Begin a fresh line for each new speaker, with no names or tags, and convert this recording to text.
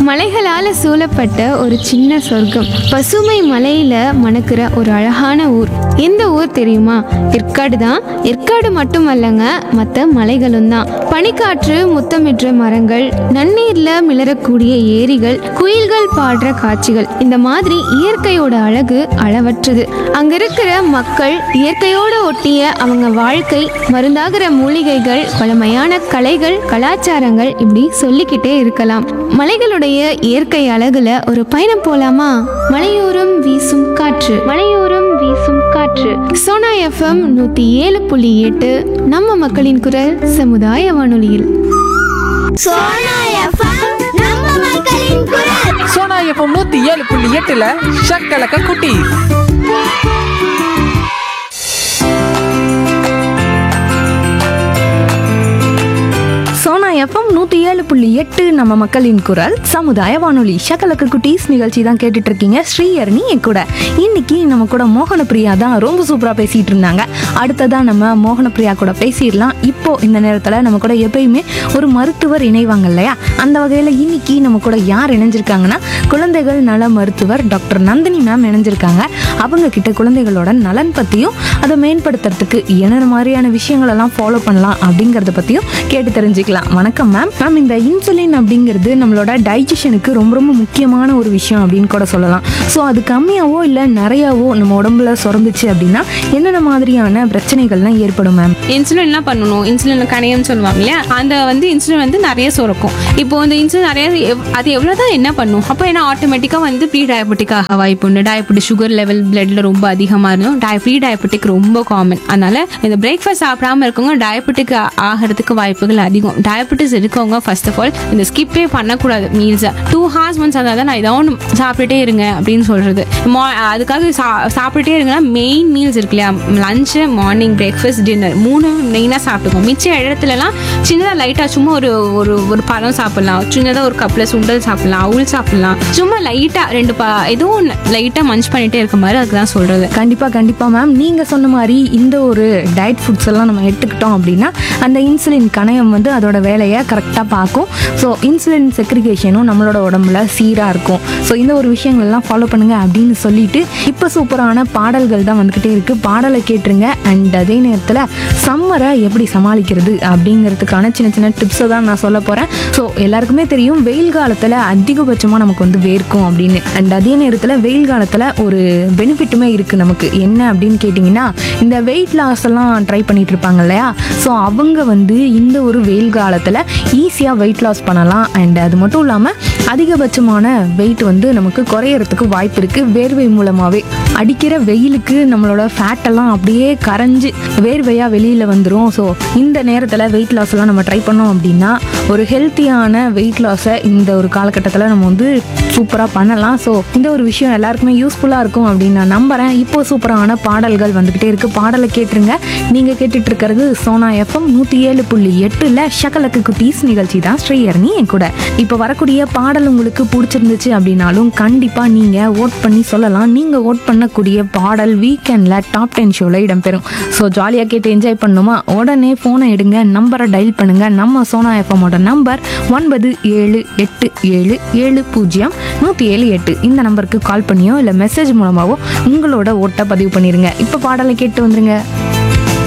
மலைகளால சூழப்பட்ட ஒரு சின்ன சொர்க்கம், பசுமை மலையில மணக்கிற ஒரு அழகான ஊர். எந்த ஊர் தெரியுமா? ஏற்காடு தான். ஏற்காடு மட்டுமல்லங்க, மற்ற மலைகளும் தான். பனிக்காற்று முத்தமிடுற மரங்கள், நன்னீர்ல மிளறக்கூடிய ஏரிகள், குயில்கள் பாடுற காட்சிகள், இந்த மாதிரி இயற்கையோட அழகு அளவற்றது. அங்க இருக்கிற மக்கள், இயற்கையோட ஒட்டிய அவங்க வாழ்க்கை, மருந்தாகிற மூலிகைகள், பழமையான கலைகள், கலாச்சாரங்கள், இப்படி சொல்லிக்கிட்டே இருக்கலாம். மலைகளுடைய இயற்கை அழகுல ஒரு பயணம் போலாமா? மலையோரம் வீசும் காற்று, மலையோரம் வீசும் காற்று. சோனா எஃப்எம் 107.8 நம்ம மக்களின் குரல் சமுதாய வானொலியில்.
சோனா எஃப்எம் நம்ம மக்களின் குரல்.
சோனா எஃப்எம் 107.8 ஷக்கலக்க குட்டி.
சோனா எஃப்எம் 107.8 நம்ம மக்களின் குரல் சமுதாய வானொலி. ஷக்கலக்கு குட்டீஸ் நிகழ்ச்சி தான் கேட்டுட்டு இருக்கீங்க. ஸ்ரீஹரணி என் கூட. இன்னைக்கு நம்ம கூட மோகனப்பிரியா தான் ரொம்ப சூப்பரா பேசிட்டு இருந்தாங்க. அடுத்ததான் நம்ம மோகனப்பிரியா கூட பேசிடலாம். இப்போ இந்த நேரத்துல நம்ம கூட எப்பயுமே ஒரு மருத்துவர் இணைவாங்க இல்லையா? அந்த வகையில இன்னைக்கு நம்ம கூட யார் இணைஞ்சிருக்காங்கன்னா, குழந்தைகள் நல மருத்துவர் டாக்டர் நந்தினி மேம் இணைஞ்சிருக்காங்க. அவங்க கிட்ட குழந்தைகளோட நலன் பத்தியும் அதை மேம்படுத்துறதுக்கு என்னென்ன மாதிரியான விஷயங்கள் எல்லாம் ஃபாலோ பண்ணலாம் அப்படிங்கறத பத்தியும் கேட்டு தெரிஞ்சுக்கலாம். வணக்கம் மேம். மேம், இந்த இன்சுலின் அப்படிங்கிறது நம்மளோட டைஜஷனுக்கு ரொம்ப ரொம்ப முக்கியமான ஒரு விஷயம் அப்படின்னு கூட சொல்லலாம். ஸோ அது கம்மியாவோ இல்லை நிறையாவோ நம்ம உடம்புல சுரந்துச்சு அப்படின்னா என்னென்ன மாதிரியான பிரச்சனைகள்லாம் ஏற்படும் மேம்?
இன்சுலின்லாம் பண்ணணும். இன்சுலின் கணையம்னு சொல்லுவாங்க இல்லையா? அந்த இன்சுலின் நிறைய சுரக்கும். இப்போ அந்த இன்சுலின் நிறைய அது எவ்வளோதான் என்ன பண்ணும்? அப்போ என்ன ஆட்டோமேட்டிக்காக ப்ரீ டயபெட்டிக்காக வாய்ப்பு உண்டு. டயபெட்டிக் சுகர் லெவல் பிளட்ல ரொம்ப அதிகமாக இருக்கும். ப்ரீ டயபெட்டிக் ரொம்ப காமன். அதனால இந்த பிரேக்ஃபாஸ்ட் சாப்பிடாம இருக்கவங்க டயபெட்டிக் ஆகிறதுக்கு வாய்ப்புகள் அதிகம். டயபெட்டிஸ் இருக்கவங்க ஃபர்ஸ்ட் ஆஃப் ஆல் இந்த ஸ்கிப்பே பண்ணக்கூடாது. மீல்ஸை 2 hours once அதாவது நான் இதை ஒன்று சாப்பிட்டுட்டே இருங்க அப்படின்னு சொல்றது. அதுக்காக சாப்பிட்டுட்டே இருங்கன்னா மெயின் மீல்ஸ் இருக்கு இல்லையா? லஞ்சு, மார்னிங், பிரேக்ஃபாஸ்ட், டின்னர் 3 மெயினாக சாப்பிட்டுக்கோம். மிச்ச இடத்துலலாம் சின்னதாக லைட்டாக சும்மா ஒரு பழம் சாப்பிடலாம், சின்னதாக ஒரு கப்பில் சுண்டல் சாப்பிடலாம், அவுள் சாப்பிடலாம், சும்மா லைட்டாக ஏதோ ஒன்று லைட்டாக மஞ்ச் பண்ணிட்டே இருக்க மாதிரி அதுக்கு தான் சொல்றது.
கண்டிப்பாக மேம், நீங்கள் சொன்ன மாதிரி இந்த ஒரு டயட் ஃபுட்ஸ் எல்லாம் நம்ம எடுத்துக்கிட்டோம் அப்படின்னா அந்த இன்சுலின் கணையம் அதோட வேலையை கரெக்டாக பார்க்கும். ஸோ இன்சுலின் செக்ரிகேஷனும் நம்மளோட உடம்புல சீராக இருக்கும். ஸோ இந்த ஒரு விஷயங்கள் எல்லாம் ஃபாலோ பண்ணுங்க அப்படின்னு சொல்லிட்டு இப்போ சூப்பரான பாடல்கள் தான் வந்துக்கிட்டே இருக்கு. பாடலை கேட்டுருங்க. அண்ட் அதே நேரத்தில் சம்மரை எப்படி சமாளிக்கிறது அப்படிங்கிறதுக்கான சின்ன சின்ன டிப்ஸை தான் நான் சொல்ல போகிறேன். ஸோ எல்லாருக்குமே தெரியும், வெயில் காலத்தில் அதிகபட்சமாக நமக்கு வேர்க்கும் அப்படின்னு. அண்ட் அதே நேரத்தில் வெயில் காலத்தில் ஒரு பெனிஃபிட்டுமே இருக்குது நமக்கு. என்ன அப்படின்னு கேட்டிங்கன்னா, இந்த வெயிட் லாஸ் எல்லாம் ட்ரை பண்ணிட்டு இருப்பாங்க இல்லையா? ஸோ அவங்க இந்த ஒரு வெயில் காலத்தில் ஈஸியாக வெயிட் லாஸ் பண்ணலாம். அண்ட் அது மட்டும் இல்லாமல் அதிகபட்சமான வெயிட் நமக்கு குறையறதுக்கு வாய்ப்பு இருக்குது. வேர்வை மூலமாகவே அடிக்கிற வெயிலுக்கு நம்மளோட ஃபேட்டெல்லாம் அப்படியே கரைஞ்சி வேர்வையாக வெளியில் வந்துடும். ஸோ இந்த நேரத்தில் வெயிட் லாஸ் எல்லாம் நம்ம ட்ரை பண்ணோம் அப்படின்னா ஒரு ஹெல்த்தியான வெயிட் லாஸை இந்த ஒரு காலகட்டத்தில் நம்ம சூப்பராக பண்ணலாம். ஸோ இந்த ஒரு விஷயம் எல்லாருக்குமே யூஸ்ஃபுல்லாக இருக்கும் அப்படின்னு நான் நம்புகிறேன். இப்போ சூப்பரான பாடல்கள் வந்துக்கிட்டே இருக்குது. பாடலை கேட்டுருங்க. நீங்கள் கேட்டுட்டு இருக்கிறது சோனா எஃப்எம் 107.8 ஷக்கலக்கு குட்டீஸ் நிகழ்ச்சி தான். ஸ்ரீஹரணி என் கூட. இப்போ வரக்கூடிய பாடல் உங்களுக்கு பிடிச்சிருந்துச்சு அப்படின்னாலும் கண்டிப்பாக நீங்கள் ஓட் பண்ணி சொல்லலாம். நீங்கள் ஓட் பண்ணக்கூடிய பாடல் வீக்கெண்டில் டாப் 10 ஷோவில் இடம்பெறும். ஸோ ஜாலியாக கேட்டு என்ஜாய் பண்ணணுமா? உடனே ஃபோனை எடுங்க, நம்பரை டயல் பண்ணுங்கள். நம்ம சோனா எஃப்எம்மோட நம்பர் 9787070178. இந்த நம்பருக்கு கால் பண்ணியோ இல்லை மெசேஜ் மூலமாகவோ உங்களோட ஓட்டை பதிவு பண்ணிடுங்க. இப்போ பாடலை கேட்டு வந்துருங்க.